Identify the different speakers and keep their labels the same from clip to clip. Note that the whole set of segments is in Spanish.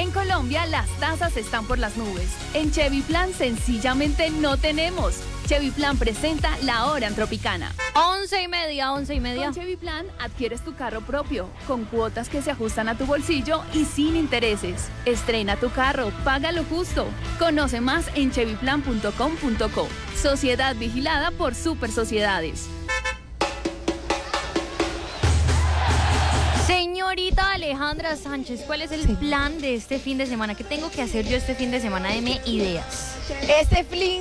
Speaker 1: En Colombia las tasas están por las nubes. En Chevy Plan sencillamente no tenemos. Chevy Plan presenta la hora en Tropicana.
Speaker 2: 11:30.
Speaker 1: Con Chevy Plan adquieres tu carro propio, con cuotas que se ajustan a tu bolsillo y sin intereses. Estrena tu carro, paga lo justo. Conoce más en chevyplan.com.co. Sociedad vigilada por Super Sociedades.
Speaker 2: Señorita Alejandra Sánchez, ¿cuál es el plan de este fin de semana? ¿Qué tengo que hacer yo este fin de semana? Deme ideas.
Speaker 3: Este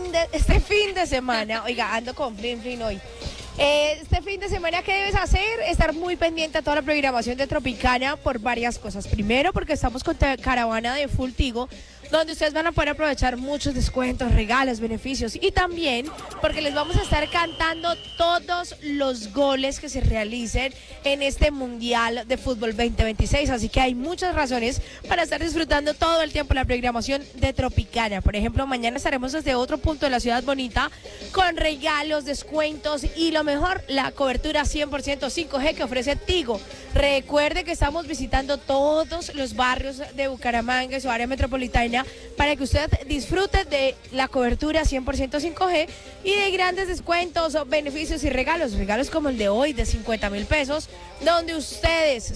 Speaker 3: fin de semana, oiga, ando con flin hoy. Este fin de semana, ¿qué debes hacer? Estar muy pendiente a toda la programación de Tropicana por varias cosas. Primero, porque estamos con caravana de Full Tigo, donde ustedes van a poder aprovechar muchos descuentos, regalos, beneficios, y también porque les vamos a estar cantando todos los goles que se realicen en este Mundial de Fútbol 2026, así que hay muchas razones para estar disfrutando todo el tiempo la programación de Tropicana. Por ejemplo, mañana estaremos desde otro punto de la ciudad bonita con regalos, descuentos y lo mejor, la cobertura 100% 5G que ofrece Tigo. Recuerde que estamos visitando todos los barrios de Bucaramanga y su área metropolitana para que usted disfrute de la cobertura 100% 5G y de grandes descuentos, beneficios y regalos como el de hoy de 50,000 pesos, donde ustedes,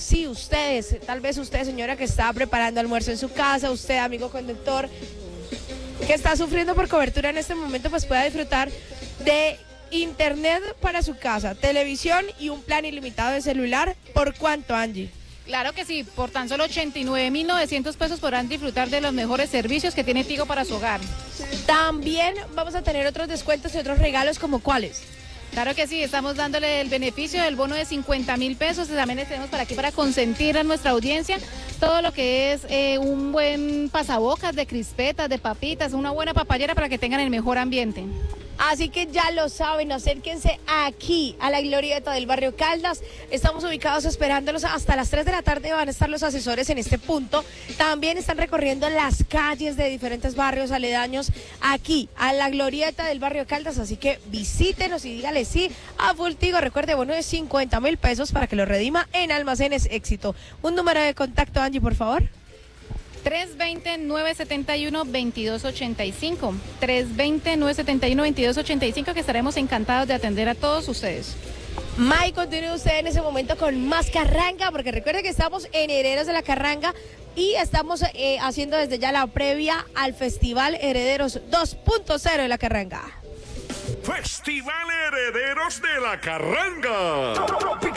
Speaker 3: tal vez usted, señora, que está preparando almuerzo en su casa, usted, amigo conductor, que está sufriendo por cobertura en este momento, pues pueda disfrutar de internet para su casa, televisión y un plan ilimitado de celular. ¿Por cuánto, Angie?
Speaker 4: Claro que sí, por tan solo 89,900 pesos podrán disfrutar de los mejores servicios que tiene Tigo para su hogar.
Speaker 3: También vamos a tener otros descuentos y otros regalos, ¿como cuáles?
Speaker 4: Claro que sí, estamos dándole el beneficio del bono de 50,000 pesos. También les tenemos para aquí para consentir a nuestra audiencia todo lo que es un buen pasabocas de crispetas, de papitas, una buena papayera para que tengan el mejor ambiente.
Speaker 3: Así que ya lo saben, acérquense aquí a la glorieta del barrio Caldas. Estamos ubicados esperándolos hasta las 3 de la tarde. Van a estar los asesores en este punto. También están recorriendo las calles de diferentes barrios aledaños aquí a la glorieta del barrio Caldas. Así que visítenos y dígale sí a Full Tigo. Recuerde, bono de 50,000 pesos para que lo redima en Almacenes Éxito. Un número de contacto, Angie, por favor.
Speaker 4: 320-971-2285. 320-971-2285, que estaremos encantados de atender a todos ustedes.
Speaker 3: May, continúe usted en ese momento con más carranga, porque recuerde que estamos en Herederos de la Carranga y estamos haciendo desde ya la previa al Festival Herederos 2.0 de la Carranga.
Speaker 5: Festival Herederos de la Carranga.